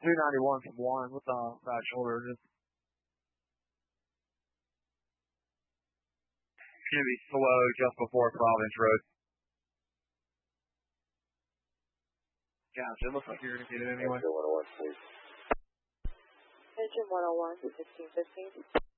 291 from Warren with the right shoulder. Just going to be slow just before Providence Road. Gotcha. It looks like you're going to get it anyway. Engine 101, please. Engine 101 to 1615.